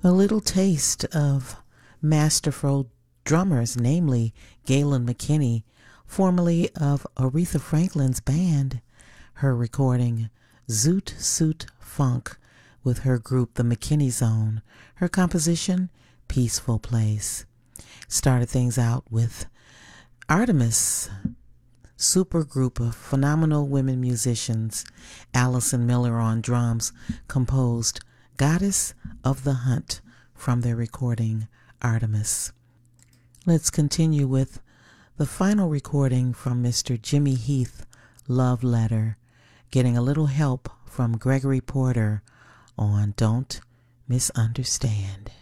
A little taste of masterful drummers, namely Galen McKinney, formerly of Aretha Franklin's band. Her recording Zoot Suit Funk with her group The McKinney Zone. Her composition Peaceful Place. Started things out with Artemis, super group of phenomenal women musicians. Allison Miller on drums composed Goddess of the Hunt from their recording Artemis. Let's continue with the final recording from Mr. Jimmy Heath, Love Letter, getting a little help from Gregory Porter on Don't Misunderstand.